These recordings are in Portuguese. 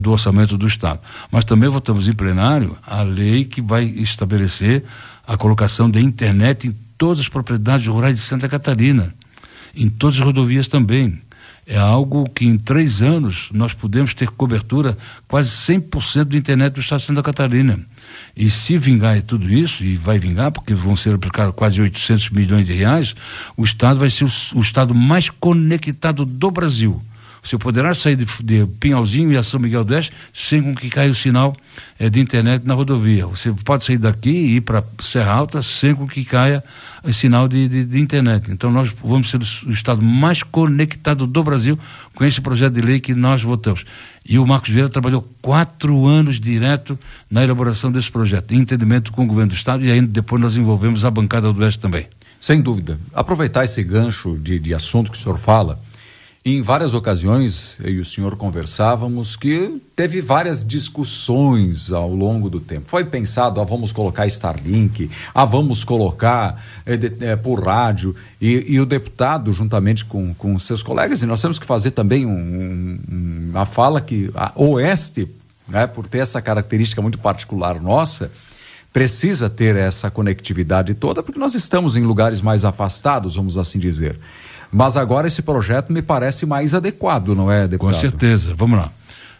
do orçamento do Estado. Mas também votamos em plenário a lei que vai estabelecer a colocação da internet em todas as propriedades rurais de Santa Catarina, em todas as rodovias também. É algo que em 3 anos nós podemos ter cobertura quase 100% da internet do Estado de Santa Catarina. E se vingar tudo isso, e vai vingar porque vão ser aplicados quase 800 milhões de reais, o Estado vai ser o Estado mais conectado do Brasil. Você poderá sair de Pinhalzinho e a São Miguel do Oeste sem com que caia o sinal de internet na rodovia. Você pode sair daqui e ir para Serra Alta sem com que caia o sinal de internet. Então nós vamos ser o estado mais conectado do Brasil com esse projeto de lei que nós votamos. E o Marcos Vieira trabalhou 4 anos direto na elaboração desse projeto, em entendimento com o governo do estado, e ainda depois nós envolvemos a bancada do Oeste também. Sem dúvida. Aproveitar esse gancho de assunto que o senhor fala. Em várias ocasiões, eu e o senhor conversávamos que teve várias discussões ao longo do tempo. Foi pensado, vamos colocar Starlink, vamos colocar por rádio, e o deputado, juntamente com seus colegas, e nós temos que fazer também uma fala que a Oeste, né, por ter essa característica muito particular nossa, precisa ter essa conectividade toda, porque nós estamos em lugares mais afastados, vamos assim dizer. Mas agora esse projeto me parece mais adequado, não é, deputado? Com certeza, vamos lá.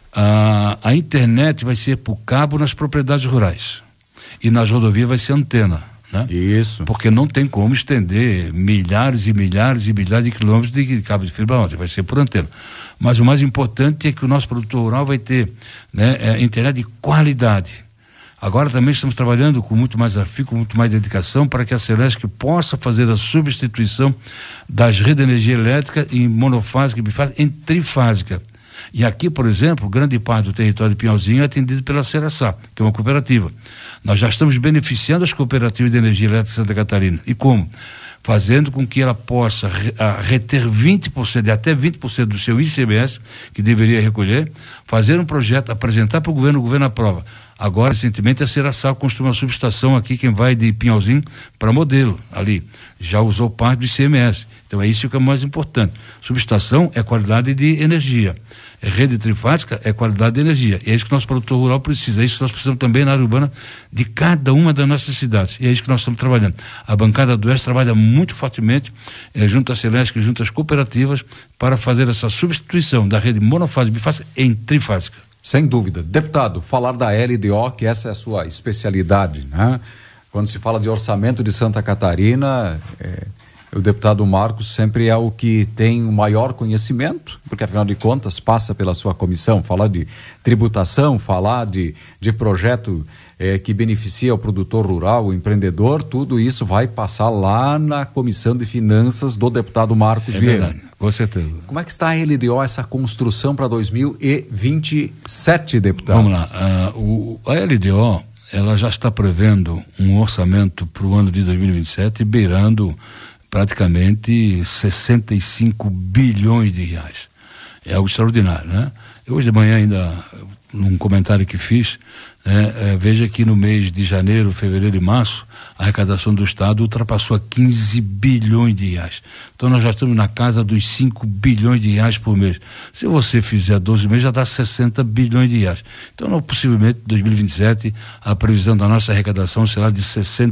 A internet vai ser por cabo nas propriedades rurais e nas rodovias vai ser antena, né? Isso. Porque não tem como estender milhares e milhares e milhares de quilômetros de cabo de fibra ótica, vai ser por antena. Mas o mais importante é que o nosso produtor rural vai ter, né, internet de qualidade. Agora também estamos trabalhando com muito mais afinco, com muito mais dedicação para que a Celesc possa fazer a substituição das redes de energia elétrica em monofásica, bifásica, em trifásica. E aqui, por exemplo, grande parte do território de Pinhalzinho é atendido pela Ceraçá, que é uma cooperativa. Nós já estamos beneficiando as cooperativas de energia elétrica de Santa Catarina. E como? Fazendo com que ela possa reter 20%, até 20% do seu ICMS, que deveria recolher, fazer um projeto, apresentar para o governo aprova. Agora, recentemente, a Ceraçá construiu uma subestação aqui, quem vai de Pinhalzinho para Modelo, ali. Já usou parte do ICMS. Então, é isso que é o mais importante. Subestação é qualidade de energia. Rede trifásica é qualidade de energia. E é isso que o nosso produtor rural precisa. É isso que nós precisamos também na área urbana de cada uma das nossas cidades. E é isso que nós estamos trabalhando. A bancada do Oeste trabalha muito fortemente, junto à Celesc, junto às cooperativas, para fazer essa substituição da rede monofásica e bifásica em trifásica. Sem dúvida. Deputado, falar da LDO, que essa é a sua especialidade, né? Quando se fala de orçamento de Santa Catarina, o deputado Marcos sempre é o que tem o maior conhecimento, porque afinal de contas passa pela sua comissão, falar de tributação, falar de projeto que beneficia o produtor rural, o empreendedor, tudo isso vai passar lá na Comissão de Finanças do deputado Marcos Vieira. Verdade, com certeza. Como é que está a LDO, essa construção para 2027, deputado? Vamos lá, a LDO, ela já está prevendo um orçamento para o ano de 2027 beirando praticamente 65 bilhões de reais. É algo extraordinário, né? Eu, hoje de manhã ainda, num comentário que fiz, veja que no mês de janeiro, fevereiro e março, a arrecadação do Estado ultrapassou a 15 bilhões de reais. Então nós já estamos na casa dos 5 bilhões de reais por mês. Se você fizer 12 meses, já dá 60 bilhões de reais. Então, possivelmente, em 2027, a previsão da nossa arrecadação será de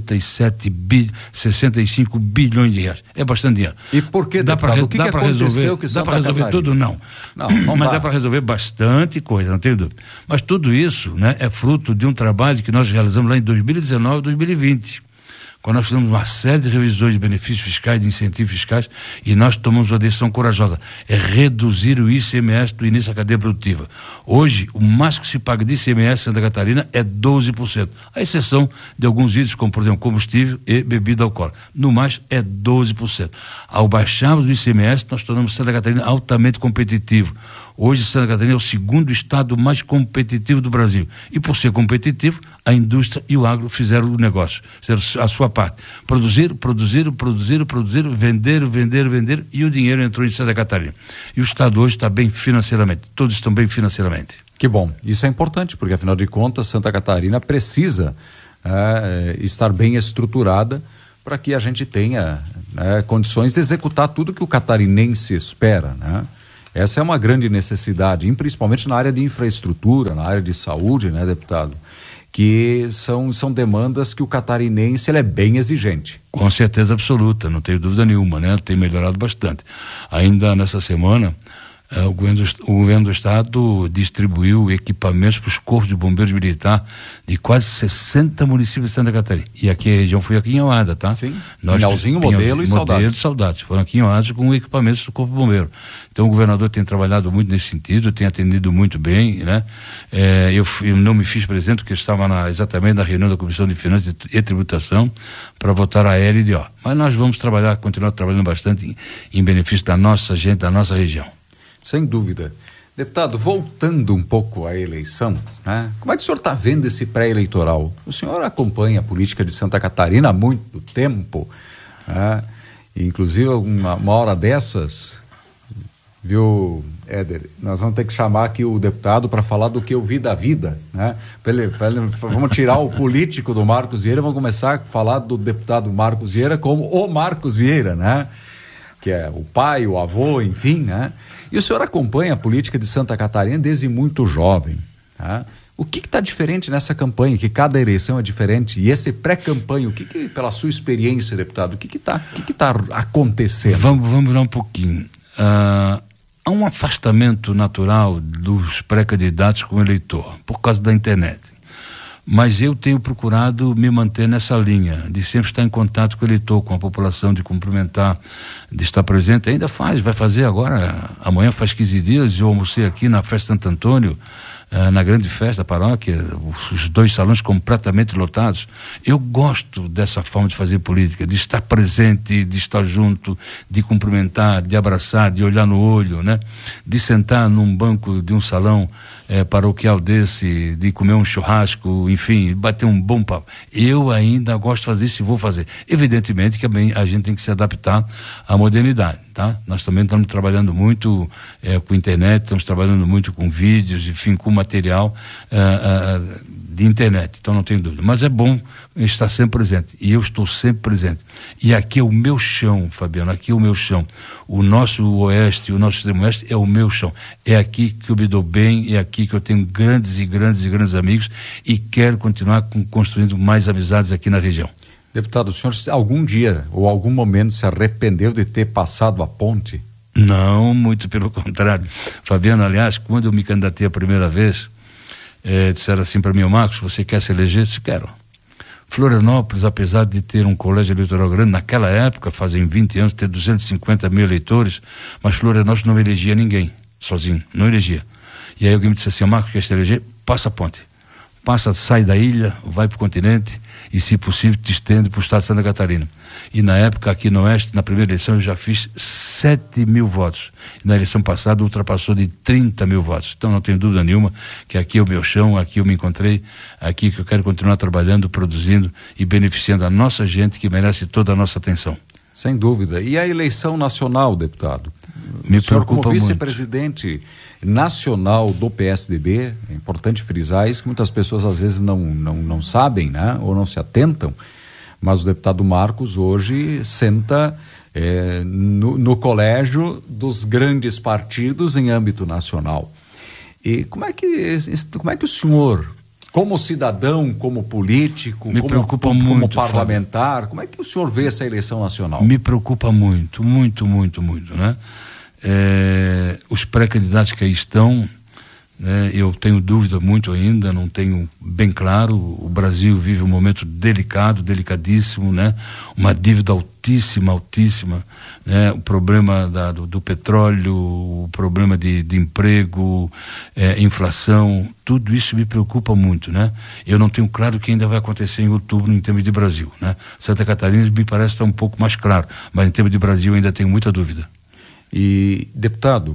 65 bilhões de reais. É bastante dinheiro. E por que, deputado? O que aconteceu que dá para resolver tudo? Não. Mas dá para resolver bastante coisa, não tenho dúvida. Mas tudo isso, né, é fruto de um trabalho que nós realizamos lá em 2019 e 2020. Quando nós fizemos uma série de revisões de benefícios fiscais, de incentivos fiscais, e nós tomamos uma decisão corajosa, é reduzir o ICMS do início da cadeia produtiva. Hoje, o máximo que se paga de ICMS em Santa Catarina é 12%, à exceção de alguns itens, como, por exemplo, combustível e bebida alcoólica. No mais, é 12%. Ao baixarmos o ICMS, nós tornamos Santa Catarina altamente competitivo. Hoje, Santa Catarina é o segundo estado mais competitivo do Brasil. E por ser competitivo, a indústria e o agro fizeram o negócio, fizeram a sua parte. Produziram, venderam, e o dinheiro entrou em Santa Catarina. E o estado hoje está bem financeiramente, todos estão bem financeiramente. Que bom, isso é importante, porque afinal de contas, Santa Catarina precisa estar bem estruturada para que a gente tenha condições de executar tudo que o catarinense espera, né? Essa é uma grande necessidade, principalmente na área de infraestrutura, na área de saúde, né, deputado? Que são demandas que o catarinense ele é bem exigente. Com certeza absoluta, não tenho dúvida nenhuma, né? Tem melhorado bastante. Ainda nessa semana, o governo do estado distribuiu equipamentos para os corpos de bombeiros militar de quase 60 municípios de Santa Catarina. E aqui a região foi aqui em Oada, tá? Sim. Pinhalzinho, Modelo e Saudades. Foram aqui em Oada com equipamentos do Corpo Bombeiro. Então o governador tem trabalhado muito nesse sentido, tem atendido muito bem, né? Eu não me fiz presente porque eu estava exatamente na reunião da Comissão de Finanças e Tributação para votar a LDO. Mas nós vamos continuar trabalhando bastante em benefício da nossa gente, da nossa região. Sem dúvida. Deputado, voltando um pouco à eleição, né? Como é que o senhor está vendo esse pré-eleitoral? O senhor acompanha a política de Santa Catarina há muito tempo, né? Inclusive uma hora dessas, viu, Éder, nós vamos ter que chamar aqui o deputado para falar do que eu vi da vida, né? Vamos tirar o político do Marcos Vieira, vamos começar a falar do deputado Marcos Vieira como o Marcos Vieira, né? Que é o pai, o avô, enfim, né? E o senhor acompanha a política de Santa Catarina desde muito jovem, tá? O que está diferente nessa campanha, que cada eleição é diferente? E esse pré-campanha, pela sua experiência, deputado, o que tá acontecendo? Vamos lá um pouquinho. Há um afastamento natural dos pré-candidatos com o eleitor, por causa da internet. Mas eu tenho procurado me manter nessa linha, de sempre estar em contato com o eleitor, com a população, de cumprimentar, de estar presente. Ainda vai fazer agora, amanhã faz 15 dias, eu almocei aqui na festa Santo Antônio, na grande festa da paróquia, os 2 salões completamente lotados. Eu gosto dessa forma de fazer política, de estar presente, de estar junto, de cumprimentar, de abraçar, de olhar no olho, né? De sentar num banco de um salão paroquial desse, de comer um churrasco, enfim, bater um bom papo. Eu ainda gosto de fazer isso e vou fazer. Evidentemente que a gente tem que se adaptar à modernidade, tá? Nós também estamos trabalhando muito com internet, estamos trabalhando muito com vídeos, enfim, com material de internet, então não tenho dúvida. Mas é bom estar sempre presente, e eu estou sempre presente. E aqui é o meu chão, Fabiano, aqui é o meu chão. O nosso oeste, o nosso extremo oeste é o meu chão. É aqui que eu me dou bem, é aqui que eu tenho grandes amigos e quero continuar construindo mais amizades aqui na região. Deputado, o senhor algum dia ou algum momento se arrependeu de ter passado a ponte? Não, muito pelo contrário. Fabiano, aliás, quando eu me candidatei a primeira vez, disseram assim para mim: Marcos, você quer se eleger? Eu disse: quero. Florianópolis, apesar de ter um colégio eleitoral grande, naquela época, fazem 20 anos, ter 250 mil eleitores, mas Florianópolis não elegia ninguém, sozinho, não elegia. E aí alguém me disse assim: Marcos, quer se eleger? Passa a ponte. Sai da ilha, vai para o continente e, se possível, te estende para o estado de Santa Catarina. E na época, aqui no Oeste, na primeira eleição, eu já fiz 7 mil votos. E na eleição passada, ultrapassou de 30 mil votos. Então, não tenho dúvida nenhuma que aqui é o meu chão, aqui eu me encontrei, aqui que eu quero continuar trabalhando, produzindo e beneficiando a nossa gente, que merece toda a nossa atenção. Sem dúvida. E a eleição nacional, deputado? Me preocupa como vice-presidente nacional do PSDB, é importante frisar isso, que muitas pessoas às vezes não sabem, né? Ou não se atentam, mas o deputado Marcos hoje senta no colégio dos grandes partidos em âmbito nacional. E como é que o senhor, como cidadão, como político, como parlamentar, Fábio, como é que o senhor vê essa eleição nacional? Me preocupa muito, né? Os pré-candidatos que aí estão, né, eu tenho dúvida muito ainda, não tenho bem claro. O Brasil vive um momento delicadíssimo, né? Uma dívida altíssima, né? O problema do petróleo, o problema de emprego, inflação, tudo isso me preocupa muito, né? Eu não tenho claro o que ainda vai acontecer em outubro em termos de Brasil, né? Santa Catarina me parece estar um pouco mais claro, mas em termos de Brasil ainda tenho muita dúvida. E, deputado,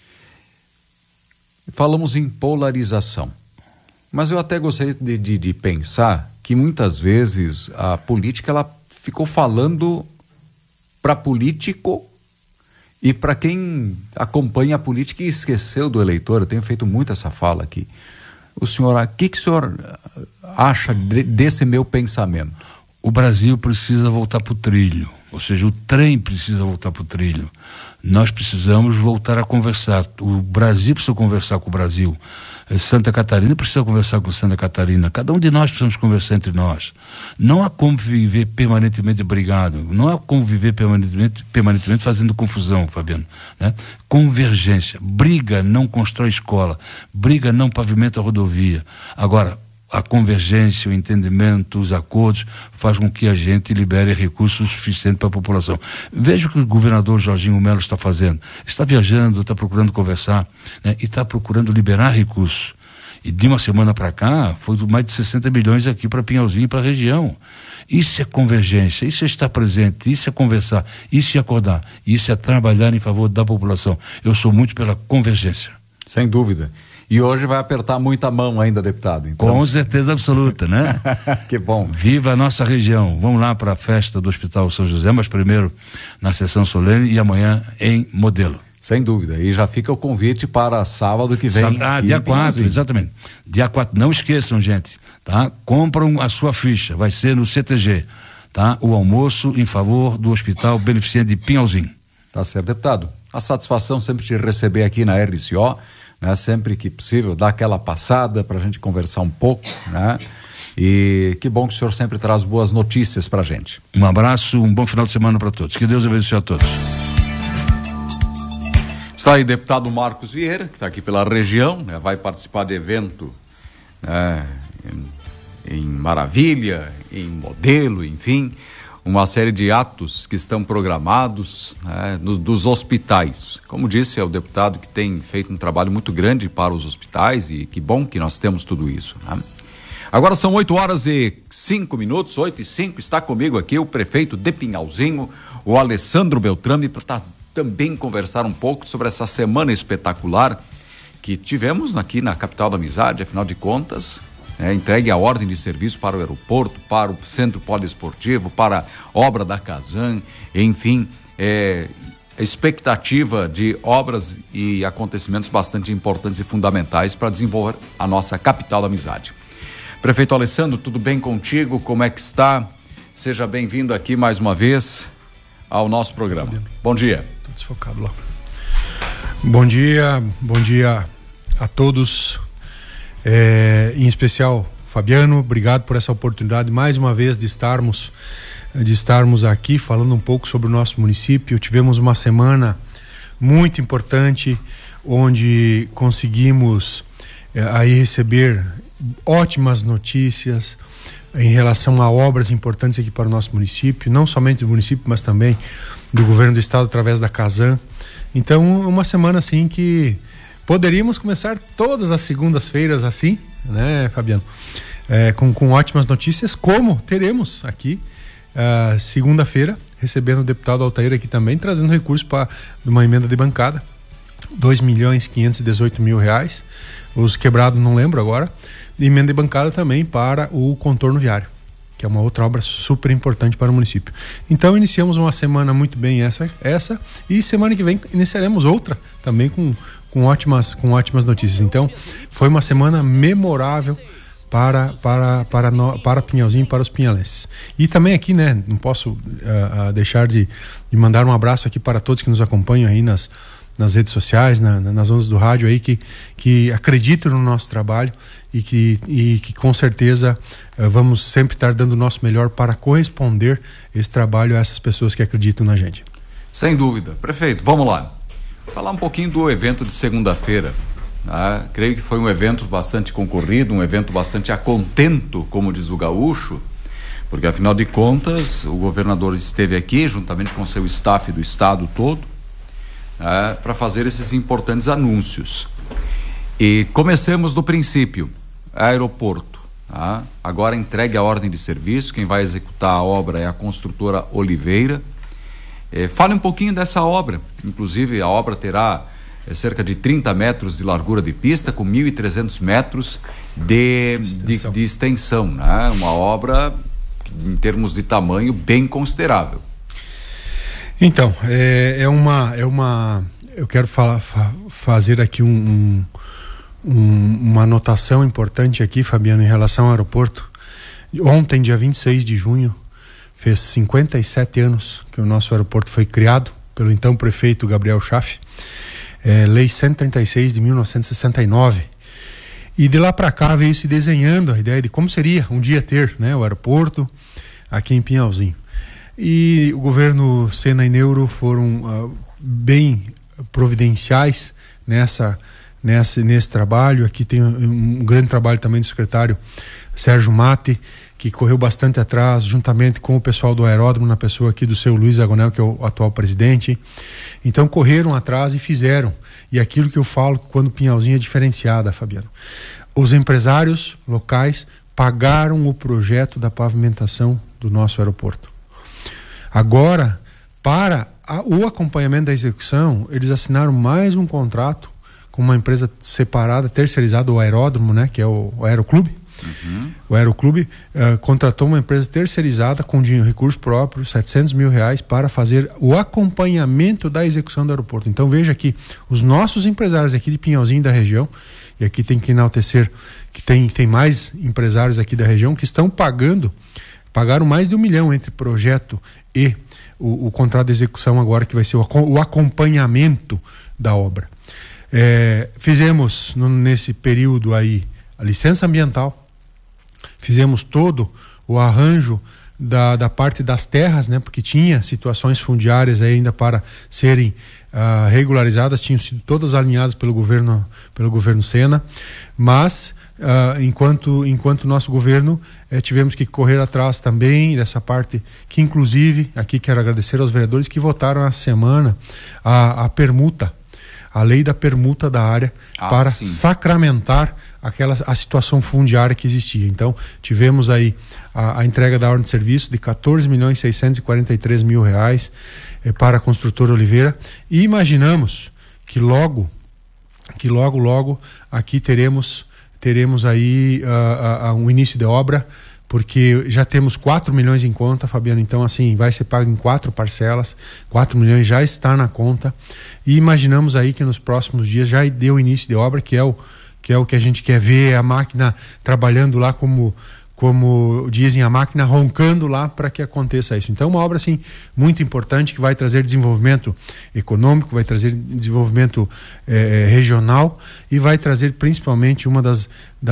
falamos em polarização, mas eu até gostaria de pensar que muitas vezes a política ela ficou falando para político e para quem acompanha a política e esqueceu do eleitor. Eu tenho feito muito essa fala aqui. O que o senhor acha desse meu pensamento? O Brasil precisa voltar para o trilho. ou seja, o trem precisa voltar para o trilho. Nós precisamos voltar a conversar. O Brasil precisa conversar com o Brasil. Santa Catarina precisa conversar com Santa Catarina. Cada um de nós precisamos conversar entre nós. Não há como viver permanentemente brigado. Não há como viver permanentemente fazendo confusão, Fabiano, né? Convergência. Briga não constrói escola. Briga não pavimenta a rodovia. Agora, a convergência, o entendimento, os acordos faz com que a gente libere recursos suficientes para a população. Veja o que o governador Jorginho Melo está fazendo. Está viajando, está procurando conversar, né? E está procurando liberar recursos. E de uma semana para cá, foi mais de 60 milhões aqui para Pinhalzinho e para a região. Isso é convergência, isso é estar presente, isso é conversar, isso é acordar, isso é trabalhar em favor da população. Eu sou muito pela convergência. Sem dúvida. E hoje vai apertar muita mão ainda, deputado. Então... Com certeza absoluta, né? Que bom. Viva a nossa região. Vamos lá para a festa do Hospital São José, mas primeiro na sessão solene e amanhã em Modelo. Sem dúvida. E já fica o convite para sábado que vem. Dia 4, exatamente. Dia 4. Não esqueçam, gente, tá? Compram a sua ficha. Vai ser no CTG, tá? O almoço em favor do Hospital Beneficente de Pinhalzinho. Tá certo, deputado. A satisfação sempre te receber aqui na RCO, né? Sempre que possível, dar aquela passada para a gente conversar um pouco, né? E que bom que o senhor sempre traz boas notícias para a gente. Um abraço, um bom final de semana para todos. Que Deus abençoe a todos. Está aí deputado Marcos Vieira, que está aqui pela região, né? Vai participar de evento, né? Em Maravilha, em Modelo, enfim, uma série de atos que estão programados, né? Dos hospitais. Como disse, é o deputado que tem feito um trabalho muito grande para os hospitais e que bom que nós temos tudo isso, né? Agora são 8h05, 8h05, está comigo aqui o prefeito de Pinhalzinho, o Alessandro Beltrame, para também conversar um pouco sobre essa semana espetacular que tivemos aqui na capital da Amizade. Afinal de contas, entregue a ordem de serviço para o aeroporto, para o centro poliesportivo, para a obra da Casan, enfim, expectativa de obras e acontecimentos bastante importantes e fundamentais para desenvolver a nossa capital da Amizade. Prefeito Alessandro, tudo bem contigo? Como é que está? Seja bem-vindo aqui mais uma vez ao nosso programa. Bom dia. Estou desfocado lá. Bom dia a todos, em especial Fabiano, obrigado por essa oportunidade mais uma vez de estarmos aqui falando um pouco sobre o nosso município. Tivemos uma semana muito importante onde conseguimos aí receber ótimas notícias em relação a obras importantes aqui para o nosso município, não somente do município, mas também do governo do estado através da Casan. Então, uma semana assim que poderíamos começar todas as segundas-feiras assim, né, Fabiano? Com ótimas notícias, como teremos aqui segunda-feira, recebendo o deputado Altair aqui também, trazendo recursos para uma emenda de bancada, R$2.518.000, os quebrados não lembro agora, e emenda de bancada também para o contorno viário, que é uma outra obra super importante para o município. Então iniciamos uma semana muito bem essa e semana que vem iniciaremos outra também com ótimas notícias. Então foi uma semana memorável para Pinhalzinho e para os pinhalenses. E também aqui, né, não posso deixar de mandar um abraço aqui para todos que nos acompanham aí nas redes sociais, nas ondas do rádio aí, que acreditam no nosso trabalho e que com certeza vamos sempre estar dando o nosso melhor para corresponder esse trabalho a essas pessoas que acreditam na gente. Sem dúvida. Prefeito, vamos lá. Falar um pouquinho do evento de segunda-feira. Creio que foi um evento bastante concorrido, um evento bastante a contento, como diz o gaúcho, porque afinal de contas o governador esteve aqui juntamente com seu staff do estado todo, para fazer esses importantes anúncios. E comecemos do princípio. Aeroporto, agora entregue a ordem de serviço. Quem vai executar a obra é a construtora Oliveira. Fale um pouquinho dessa obra. Inclusive a obra terá cerca de 30 metros de largura de pista, com 1.300 metros de extensão, né? Uma obra em termos de tamanho bem considerável. Então, eu quero fazer aqui uma anotação importante aqui, Fabiano, em relação ao aeroporto. Ontem, dia 26 de junho, fez 57 anos que o nosso aeroporto foi criado pelo então prefeito Gabriel Schaff, Lei 136 de 1969. E de lá para cá veio se desenhando a ideia de como seria um dia ter, né, o aeroporto aqui em Pinhalzinho. E o governo Sena e Neuro foram bem providenciais nesse trabalho. Aqui tem um grande trabalho também do secretário Sérgio Mate, que correu bastante atrás, juntamente com o pessoal do aeródromo, na pessoa aqui do seu Luiz Agonel, que é o atual presidente. Então correram atrás e fizeram. E aquilo que eu falo quando Pinhalzinho é diferenciada, Fabiano. Os empresários locais pagaram o projeto da pavimentação do nosso aeroporto. Agora, para o acompanhamento da execução, eles assinaram mais um contrato com uma empresa separada, terceirizada, o aeródromo, né, que é o Aeroclube. Uhum. O Aeroclube contratou uma empresa terceirizada com recurso próprio, R$700 mil, para fazer o acompanhamento da execução do aeroporto. Então veja aqui, os nossos empresários aqui de Pinhalzinho da região, e aqui tem que enaltecer que tem mais empresários aqui da região que estão pagaram mais de R$1 milhão entre projeto e o contrato de execução agora, que vai ser o acompanhamento da obra. Fizemos nesse período aí a licença ambiental, fizemos todo o arranjo da parte das terras, né, porque tinha situações fundiárias ainda para serem regularizadas, tinham sido todas alinhadas pelo governo Sena, mas enquanto nosso governo tivemos que correr atrás também dessa parte, que inclusive aqui quero agradecer aos vereadores que votaram a semana a permuta, a lei da permuta da área, para sacramentar a situação fundiária que existia. Então tivemos aí a entrega da ordem de serviço de R$14.643.000 para a construtora Oliveira, e imaginamos que logo aqui teremos aí um início de obra, porque já temos 4 milhões em conta, Fabiano. Então assim, vai ser pago em 4 parcelas, 4 milhões já está na conta, e imaginamos aí que nos próximos dias já deu início de obra, que é o que a gente quer ver, a máquina trabalhando lá, como dizem, a máquina roncando lá, para que aconteça isso. Então uma obra assim muito importante, que vai trazer desenvolvimento econômico, vai trazer desenvolvimento regional, e vai trazer principalmente uma das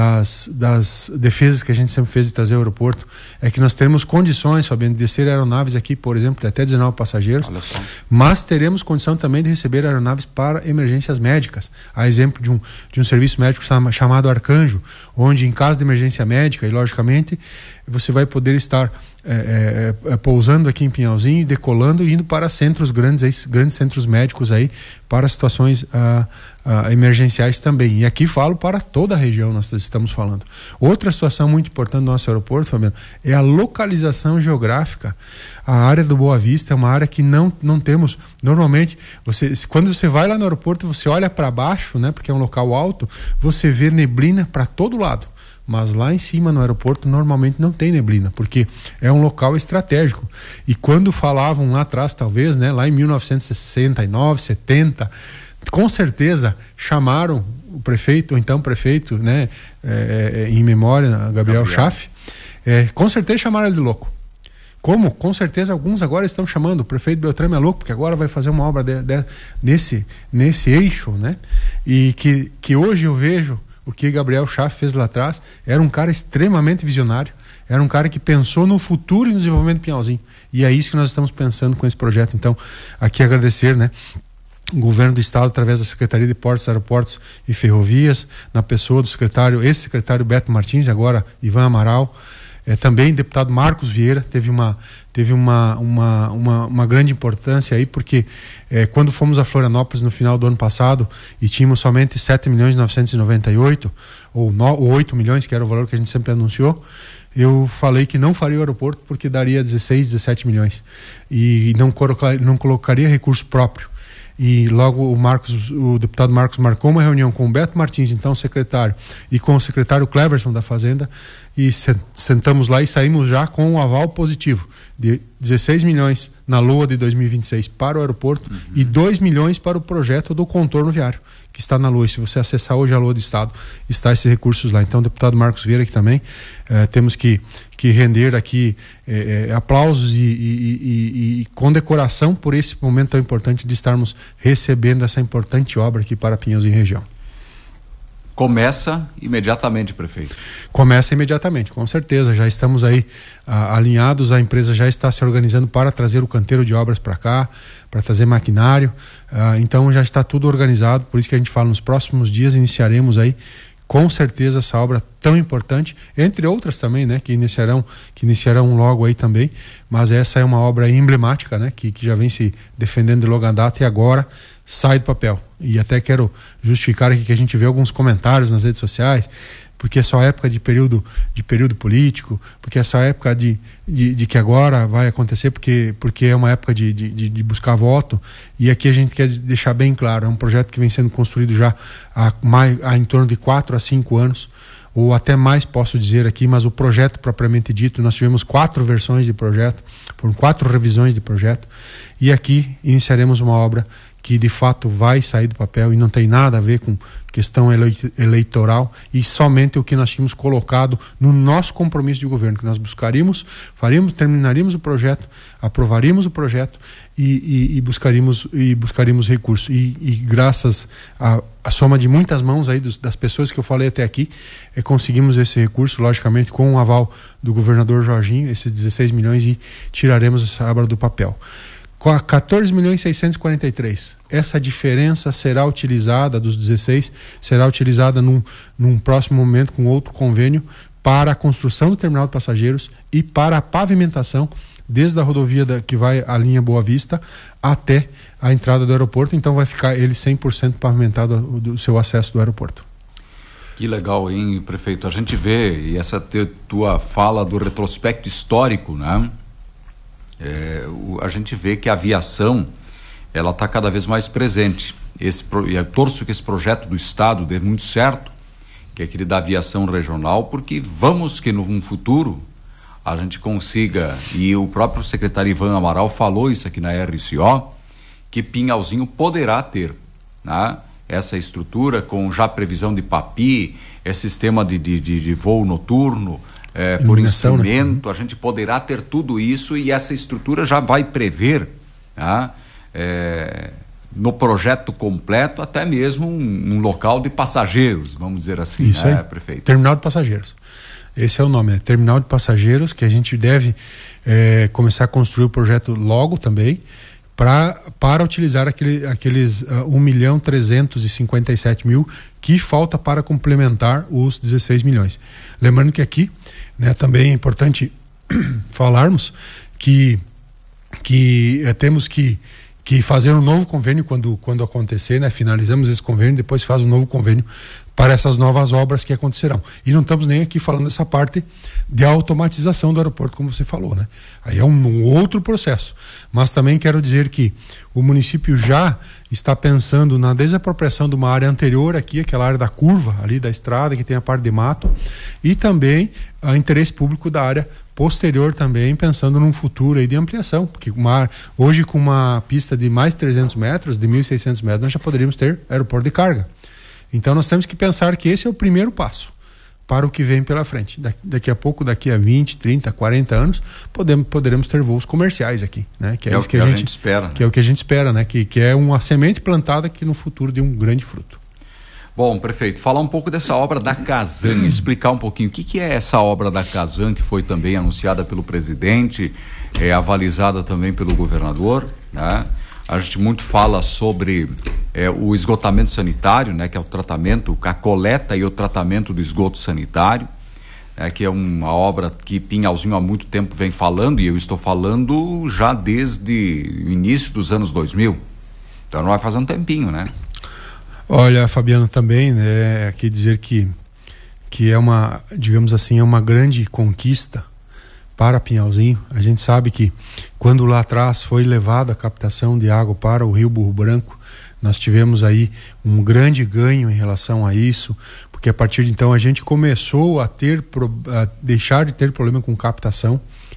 defesas que a gente sempre fez de trazer o aeroporto, é que nós teremos condições, Fabiano, de descer aeronaves aqui, por exemplo, de até 19 passageiros, mas teremos condição também de receber aeronaves para emergências médicas, a exemplo de um serviço médico chamado Arcanjo, onde em caso de emergência médica, e logicamente você vai poder estar pousando aqui em Pinhalzinho, decolando e indo para centros grandes centros médicos aí, para situações emergenciais também. E aqui falo para toda a região, nós estamos falando. Outra situação muito importante do nosso aeroporto, Fabiano, é a localização geográfica. A área do Boa Vista é uma área que não temos. Normalmente, quando você vai lá no aeroporto, você olha para baixo, né, porque é um local alto, você vê neblina para todo lado. Mas lá em cima no aeroporto normalmente não tem neblina, porque é um local estratégico. E quando falavam lá atrás, talvez, né, lá em 1969, 70, com certeza chamaram o prefeito, o então prefeito, né, em memória, Gabriel Schaff, com certeza chamaram ele de louco. Como, com certeza, alguns agora estão chamando o prefeito Beltrame é louco, porque agora vai fazer uma obra nesse eixo, né? E que hoje eu vejo o que Gabriel Schaff fez lá atrás. Era um cara extremamente visionário, era um cara que pensou no futuro e no desenvolvimento de Pinhalzinho, e é isso que nós estamos pensando com esse projeto. Então, aqui agradecer, né, o governo do estado, através da Secretaria de Portos, Aeroportos e Ferrovias, na pessoa do ex-secretário Beto Martins, agora Ivan Amaral, também deputado Marcos Vieira, teve uma grande importância aí, porque quando fomos a Florianópolis no final do ano passado e tínhamos somente 7.998.000, ou 8 milhões, que era o valor que a gente sempre anunciou, eu falei que não faria o aeroporto porque daria 16, 17 milhões e não colocaria recurso próprio. E logo o deputado Marcos marcou uma reunião com o Beto Martins, então secretário, e com o secretário Cleverson da Fazenda, e sentamos lá e saímos já com um aval positivo de 16 milhões na LOA de 2026 para o aeroporto, e 2 milhões para o projeto do contorno viário, que está na Lua. E se você acessar hoje a Lua do Estado, está esses recursos lá. Então, deputado Marcos Vieira aqui também, temos que render aqui aplausos e condecoração por esse momento tão importante de estarmos recebendo essa importante obra aqui para Pinhalzinho e região. Começa imediatamente, prefeito? Começa imediatamente, com certeza. Já estamos aí alinhados, a empresa já está se organizando para trazer o canteiro de obras para cá, para trazer maquinário. Então já está tudo organizado, por isso que a gente fala, nos próximos dias iniciaremos aí com certeza essa obra tão importante, entre outras também, né, que iniciarão logo aí também, mas essa é uma obra emblemática, né, que já vem se defendendo de longa data e agora sai do papel. E até quero justificar aqui que a gente vê alguns comentários nas redes sociais, porque é só época de período político, porque é só época de que agora vai acontecer, porque é uma época de buscar voto. E aqui a gente quer deixar bem claro, é um projeto que vem sendo construído já há em torno de 4 a 5 anos, ou até mais posso dizer aqui, mas o projeto propriamente dito, nós tivemos 4 versões de projeto, foram 4 revisões de projeto, e aqui iniciaremos uma obra que de fato vai sair do papel e não tem nada a ver com questão eleitoral, e somente o que nós tínhamos colocado no nosso compromisso de governo, que nós terminaríamos o projeto, aprovaríamos o projeto e buscaríamos recursos. E graças à soma de muitas mãos aí das pessoas que eu falei até aqui, conseguimos esse recurso, logicamente com o aval do governador Jorginho, esses 16 milhões, e tiraremos essa obra do papel. 14.643. Essa diferença será utilizada, dos 16, será utilizada num próximo momento com outro convênio para a construção do terminal de passageiros e para a pavimentação desde a rodovia que vai à linha Boa Vista até a entrada do aeroporto. Então vai ficar ele 100% pavimentado do seu acesso do aeroporto. Que legal, hein, prefeito? A gente vê, e essa tua fala do retrospecto histórico, né? A gente vê que a aviação ela está cada vez mais presente. E eu torço que esse projeto do Estado dê muito certo, que é aquele da aviação regional, porque vamos que num futuro a gente consiga, e o próprio secretário Ivan Amaral falou isso aqui na RCO, que Pinhalzinho poderá ter, né, essa estrutura com já previsão de PAPI, sistema de voo noturno, por instrumento, né? A gente poderá ter tudo isso, e essa estrutura já vai prever, tá? No projeto completo, até mesmo um local de passageiros, vamos dizer assim, isso, né, aí, prefeito? Terminal de passageiros. Esse é o nome, né? Terminal de passageiros, que a gente deve começar a construir o projeto logo também, para utilizar aqueles 1.357.000 que falta para complementar os 16 milhões. Lembrando que aqui, né, também é importante falarmos que temos que fazer um novo convênio quando acontecer, né? Finalizamos esse convênio, depois faz um novo convênio para essas novas obras que acontecerão. E não estamos nem aqui falando dessa parte de automatização do aeroporto, como você falou, né? Aí é um outro processo. Mas também quero dizer que o município já está pensando na desapropriação de uma área anterior aqui, aquela área da curva ali da estrada, que tem a parte de mato, e também o interesse público da área posterior também, pensando num futuro aí de ampliação, porque hoje com uma pista de mais 300 metros, de 1.600 metros, nós já poderíamos ter aeroporto de carga. Então nós temos que pensar que esse é o primeiro passo para o que vem pela frente. Daqui a pouco, daqui a 20, 30, 40 anos, poderemos ter voos comerciais aqui, né? Que é isso que a gente espera. Que é o que a gente espera, né? Que é uma semente plantada que no futuro dê um grande fruto. Bom, prefeito, falar um pouco dessa obra da Casan, explicar um pouquinho o que é essa obra da Casan, que foi também anunciada pelo presidente, avalizada também pelo governador, né? A gente muito fala sobre o esgotamento sanitário, né, que é o tratamento, a coleta e o tratamento do esgoto sanitário, que é uma obra que Pinhalzinho há muito tempo vem falando, e eu estou falando já desde o início dos anos 2000. Então não vai fazer um tempinho, né? Olha, Fabiano, também, né, aqui dizer que é uma, digamos assim, é uma grande conquista para Pinhalzinho. A gente sabe que quando lá atrás foi levada a captação de água para o Rio Burro Branco, nós tivemos aí um grande ganho em relação a isso, porque a partir de então a gente começou a deixar de ter problema com captação,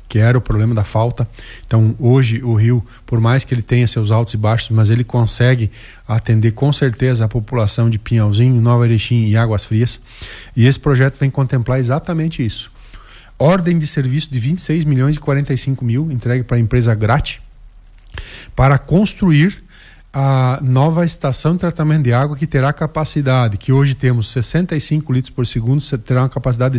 que era o problema da falta. Então hoje o rio, por mais que ele tenha seus altos e baixos, mas ele consegue atender com certeza a população de Pinhalzinho, Nova Erechim e Águas Frias, e esse projeto vem contemplar exatamente isso. Ordem de serviço de 26 milhões e 45 mil entregue para a empresa Grate para construir a nova estação de tratamento de água, que terá capacidade, que hoje temos 65 litros por segundo, terá uma capacidade de